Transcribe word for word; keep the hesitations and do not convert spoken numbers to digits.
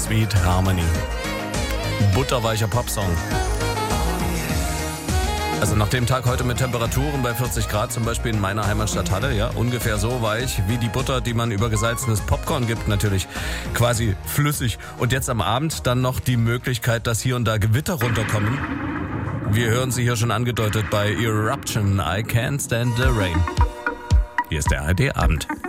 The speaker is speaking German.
Sweet Harmony. Butterweicher Popsong. Also nach dem Tag heute mit Temperaturen bei vierzig Grad, zum Beispiel in meiner Heimatstadt Halle, ja, ungefähr so weich wie die Butter, die man über gesalzenes Popcorn gibt, natürlich quasi flüssig. Und jetzt am Abend dann noch die Möglichkeit, dass hier und da Gewitter runterkommen. Wir hören sie hier schon angedeutet bei Eruption, I Can't Stand the Rain. Hier ist der A R D Abend.